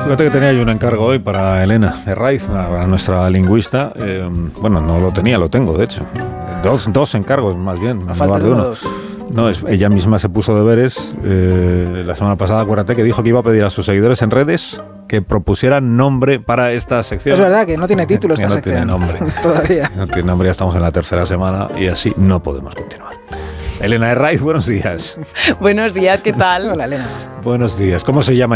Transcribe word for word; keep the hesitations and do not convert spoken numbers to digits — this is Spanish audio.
Fíjate que tenía yo un encargo hoy para Elena Herraiz, para nuestra lingüista. Eh, bueno, no lo tenía, lo tengo, de hecho. Dos, dos encargos, más bien, en lugar de uno. Dos. No, es, ella misma se puso deberes. Eh, la semana pasada, acuérdate que dijo que iba a pedir a sus seguidores en redes que propusieran nombre para esta sección. Es verdad que no tiene título esta no sección. Tiene nombre. Todavía. No tiene nombre, ya estamos en la tercera semana y así no podemos continuar. Elena Herraiz, buenos días. Buenos días, ¿qué tal? Hola, Elena. Buenos días. ¿Cómo se llama